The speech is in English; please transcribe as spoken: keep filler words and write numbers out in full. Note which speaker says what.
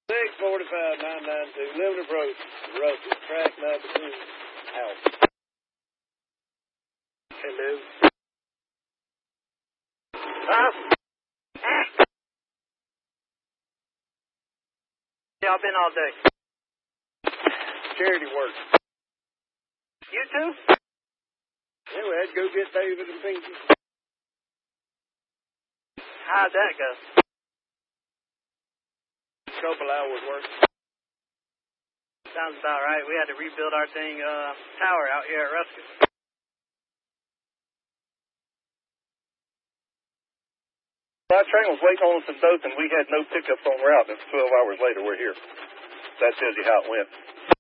Speaker 1: six forty-five nine nine two, Living Approach, Russell, track number two, out. Hello. Huh?
Speaker 2: Y'all been all day?
Speaker 1: Charity work.
Speaker 2: You too?
Speaker 1: Yeah, we had to go get David and Pinky.
Speaker 2: How'd that go?
Speaker 1: Couple hours work.
Speaker 2: Sounds about right. We had to rebuild our thing, uh, tower out here at Ruskin.
Speaker 3: Our train was waiting on us in Dothan. We had no pickups on route. It's twelve hours later. We're here. That tells you how it went.